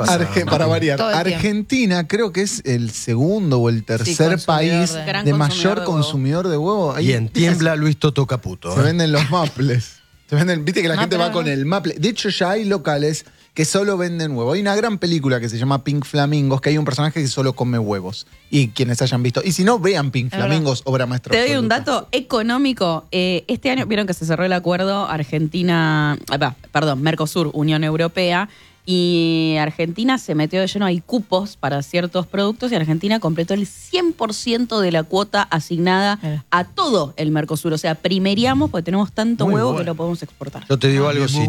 pasa. Para variar. Todo el tiempo. Argentina creo que es el segundo o el tercer país Gran de consumidor mayor de huevo. consumidor de huevo. Ahí Bien, tiembla Luis Toto Caputo. se venden los maples. Viste que la gente Maple, va con ¿no? el maple. De hecho, ya hay locales que solo venden huevo. Hay una gran película que se llama Pink Flamingos, que hay un personaje que solo come huevos. Y quienes hayan visto. Y si no, vean Pink Flamingos, obra maestra. Te doy un absoluta. dato económico. Este año, vieron que se cerró el acuerdo Mercosur, Unión Europea, y Argentina se metió de lleno. Hay cupos para ciertos productos y Argentina completó el 100% de la cuota asignada a todo el Mercosur. O sea, primeriamos porque tenemos tanto Muy huevo bueno. que lo podemos exportar. Yo te digo algo, si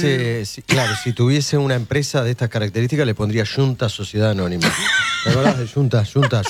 tuviese una empresa de estas características, le pondría Junta Sociedad Anónima. ¿Te acordás de Junta,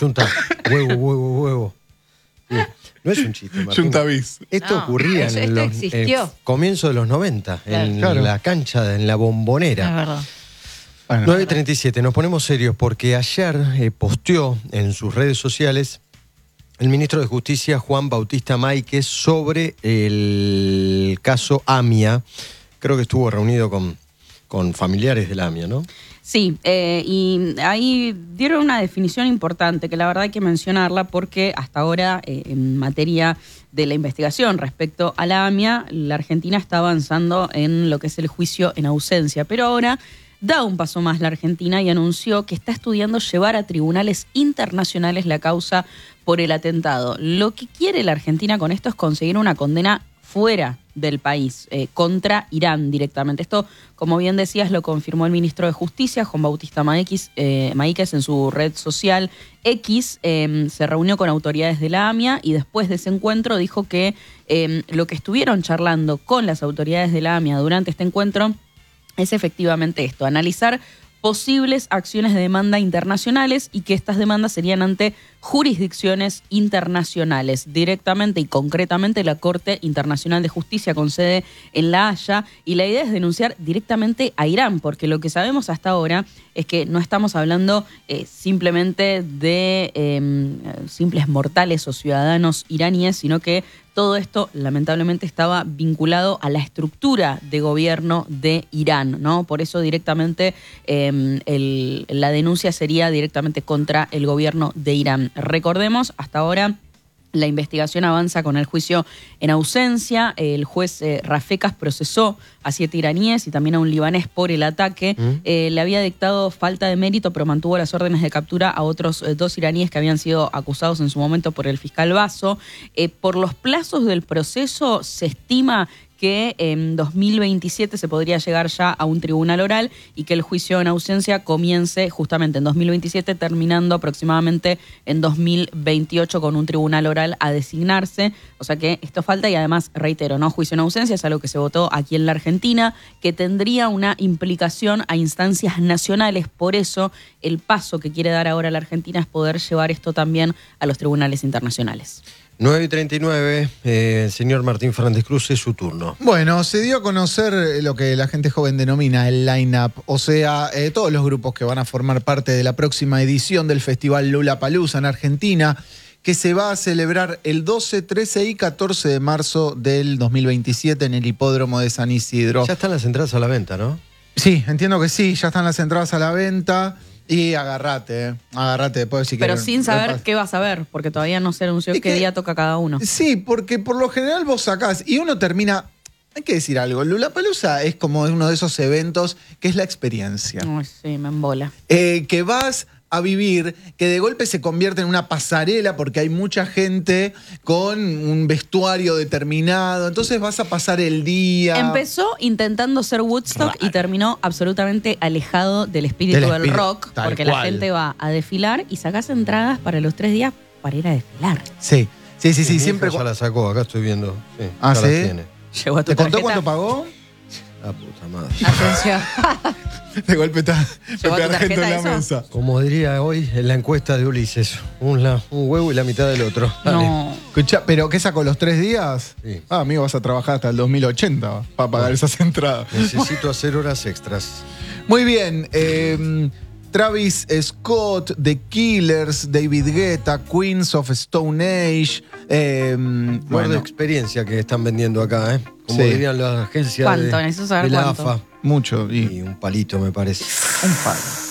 huevo? Sí. No es un chiste, Martín. Junta Bis. Esto No, ocurría esto en los existió. comienzos de los 90, en Claro. la cancha, en la Es Bombonera. verdad. Bueno, 9:37, nos ponemos serios porque ayer posteó en sus redes sociales el ministro de Justicia, Juan Bautista Máiquez, sobre el caso AMIA. Creo que estuvo reunido con familiares de la AMIA, ¿no? Sí, y ahí dieron una definición importante que la verdad hay que mencionarla porque hasta ahora en materia de la investigación respecto a la AMIA, la Argentina está avanzando en lo que es el juicio en ausencia, pero ahora da un paso más la Argentina y anunció que está estudiando llevar a tribunales internacionales la causa por el atentado. Lo que quiere la Argentina con esto es conseguir una condena fuera del país, contra Irán directamente. Esto, como bien decías, lo confirmó el ministro de Justicia, Juan Bautista Máiquez, en su red social X. Se reunió con autoridades de la AMIA y después de ese encuentro dijo que lo que estuvieron charlando con las autoridades de la AMIA durante este encuentro es efectivamente esto, analizar posibles acciones de demanda internacionales y que estas demandas serían ante jurisdicciones internacionales. Directamente y concretamente la Corte Internacional de Justicia con sede en La Haya, y la idea es denunciar directamente a Irán, porque lo que sabemos hasta ahora es que no estamos hablando simplemente de simples mortales o ciudadanos iraníes, sino que todo esto lamentablemente estaba vinculado a la estructura de gobierno de Irán, ¿no? Por eso directamente la denuncia sería directamente contra el gobierno de Irán. Recordemos, hasta ahora la investigación avanza con el juicio en ausencia. El juez Rafecas procesó a 7 iraníes y también a un libanés por el ataque. Le había dictado falta de mérito, pero mantuvo las órdenes de captura a otros 2 iraníes que habían sido acusados en su momento por el fiscal Basso. Por los plazos del proceso, se estima que en 2027 se podría llegar ya a un tribunal oral y que el juicio en ausencia comience justamente en 2027, terminando aproximadamente en 2028 con un tribunal oral a designarse. O sea que esto falta y además, reitero, ¿no? Juicio en ausencia es algo que se votó aquí en la Argentina, que tendría una implicación a instancias nacionales. Por eso, el paso que quiere dar ahora la Argentina es poder llevar esto también a los tribunales internacionales. 9:39, señor Martín Fernández Cruz, es su turno. Bueno, se dio a conocer lo que la gente joven denomina el line-up, o sea, todos los grupos que van a formar parte de la próxima edición del Festival Lollapalooza en Argentina, que se va a celebrar el 12, 13 y 14 de marzo del 2027 en el Hipódromo de San Isidro. Ya están las entradas a la venta, ¿no? Sí, entiendo que sí, ya están las entradas a la venta. Y agarrate después si Pero querés. sin saber qué vas a ver, porque todavía no se anunció qué día toca cada uno. Sí, porque por lo general vos sacás y uno termina. Hay que decir algo, Lollapalooza es como uno de esos eventos que es la experiencia. Ay, sí, me embola. Que vas a vivir, que de golpe se convierte en una pasarela porque hay mucha gente con un vestuario determinado, entonces vas a pasar el día. Empezó intentando ser Woodstock y terminó absolutamente alejado del espíritu del rock, porque la gente va a desfilar y sacás entradas para los 3 días para ir a desfilar. Sí, Mi siempre. hija ya la sacó, acá estoy viendo. Sí, ¿Ah, ya la sí? tiene. Llegó a tu ¿Te contó tarjeta. cuánto pagó? La puta madre. Atención. De golpe está ¿Llegó a tu Pepe Argento en la tarjeta mesa. Como diría hoy en la encuesta de Ulises, un huevo y la mitad del otro. Dale. No. Escuchá, ¿pero qué sacó los 3 días? Sí. Ah, amigo, vas a trabajar hasta el 2080 para pagar esas entradas. Necesito hacer horas extras. Muy bien. Travis Scott, The Killers, David Guetta, Queens of Stone Age. Bueno, experiencia que están vendiendo acá, ¿eh? Como Sí. dirían las agencias ¿Cuánto? Necesito saber de la cuánto. AFA. mucho. Y un palito, me parece. Un palo.